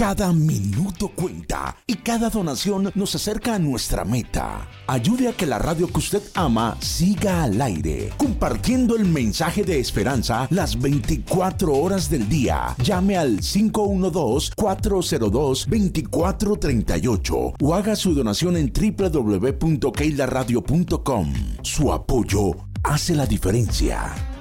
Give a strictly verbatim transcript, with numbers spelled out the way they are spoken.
Cada minuto cuenta y cada donación nos acerca a nuestra meta. Ayude a que la radio que usted ama siga al aire, compartiendo el mensaje de esperanza las veinticuatro horas del día. Llame al cinco uno dos, cuatro cero dos, dos cuatro tres ocho o haga su donación en doble u doble u doble u punto keila radio punto com. Su apoyo hace la diferencia.